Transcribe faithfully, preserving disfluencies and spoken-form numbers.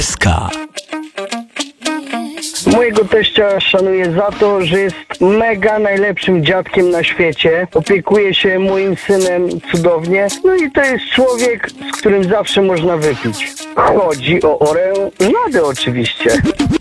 Ska. Mojego teścia szanuję za to, że jest mega najlepszym dziadkiem na świecie. Opiekuje się moim synem cudownie. No i to jest człowiek, z którym zawsze można wypić. Chodzi o Orę Nadę oczywiście.